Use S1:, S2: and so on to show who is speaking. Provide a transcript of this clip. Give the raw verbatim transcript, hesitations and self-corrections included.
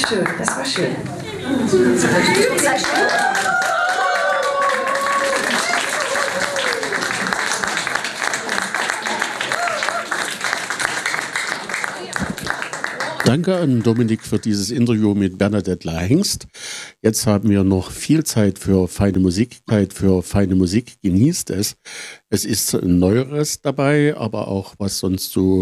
S1: schön, das war schön.
S2: Danke an Dominik für dieses Interview mit Bernadette La-Hengst. Jetzt haben wir noch viel Zeit für feine Musik. Zeit für feine Musik. Genießt es. Es ist Neueres dabei, aber auch was sonst so